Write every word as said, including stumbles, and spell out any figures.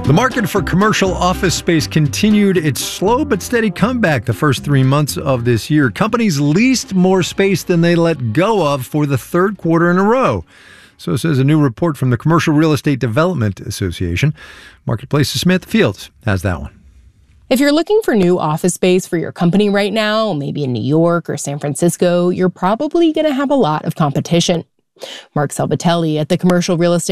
The market for commercial office space continued its slow but steady comeback the first three months of this year. Companies leased more space than they let go of for the third quarter in a row. So says a new report from the Commercial Real Estate Development Association. Marketplace's Samantha Fields has that one. If you're looking for new office space for your company right now, maybe in New York or San Francisco, you're probably going to have a lot of competition. Mark Salvatelli at the Commercial Real Estate